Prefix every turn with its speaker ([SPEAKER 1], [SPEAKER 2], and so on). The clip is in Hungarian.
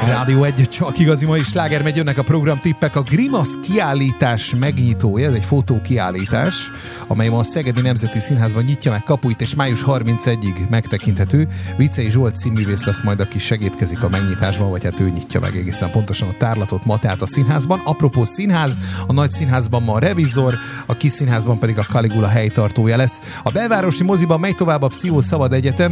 [SPEAKER 1] Rádió 1, csak igazi mai sláger, megy, jönnek a programtippek. A Grimasz kiállítás megnyitója, ez egy fotókiállítás, amely ma a Szegedi Nemzeti Színházban nyitja meg kapuit, és május 31-ig megtekinthető. Vicei Zsolt színművész lesz majd, aki segítkezik a megnyitásban, vagy hát ő nyitja meg egészen pontosan a tárlatot ma, tehát a színházban. Apropó színház, a Nagy Színházban ma a Revizor, a Kis Színházban pedig a Caligula helytartója lesz. A belvárosi moziban megy tovább a Pszichó Szabad Egyetem,